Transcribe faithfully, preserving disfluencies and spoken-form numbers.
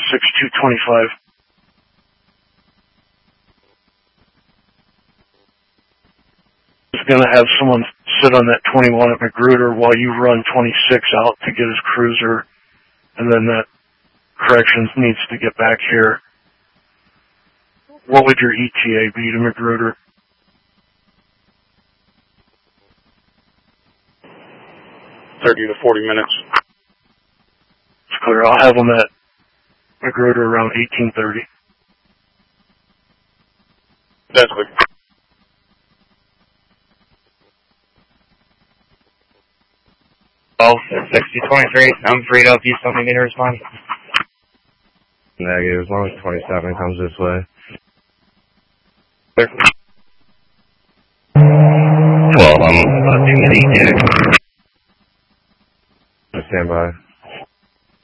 six two twenty-five. He's going to have someone sit on that twenty-one at Magruder while you run twenty-six out to get his cruiser, and then that corrections needs to get back here. What would your E T A be to Magruder? thirty to forty minutes. It's clear. I'll have them at Magruder around eighteen thirty. That's good. Oh, sixty twenty-three. I'm free up. You still need me to respond? Negative. As long as twenty-seven comes this way. Well, I'm about to get E T A. Stand by.